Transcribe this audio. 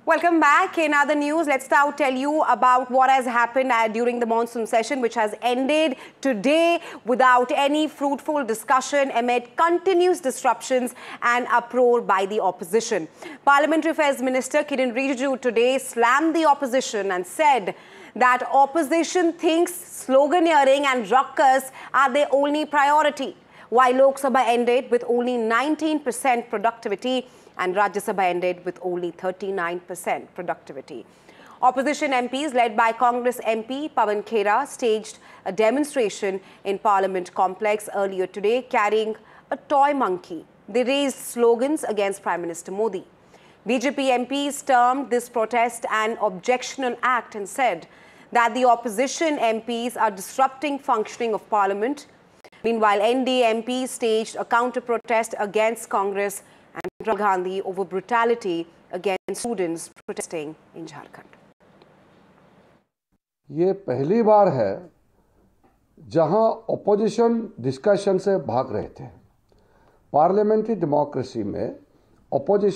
Welcome back. In other news, let's now tell you about what has happened during the monsoon session, which has ended today without any fruitful discussion amid continuous disruptions and uproar by the opposition. Parliamentary Affairs Minister Kiren Rijiju today slammed the opposition and said that opposition thinks sloganeering and ruckus are their only priority. While Lok Sabha ended with only 19% productivity, and Rajya Sabha ended with only 39% productivity. Opposition MPs led by Congress MP Pawan Khera staged a demonstration in Parliament complex earlier today carrying a toy monkey. They raised slogans against Prime Minister Modi. BJP MPs termed this protest an objectionable act and said that the opposition MPs are disrupting functioning of Parliament. Meanwhile, NDA MPs staged a counter-protest against Congress and Rahul Gandhi over brutality against students protesting in Jharkhand. ये पहली बार है जहां opposition discussion से भाग रहे थे। Parliamentary democracy में opposition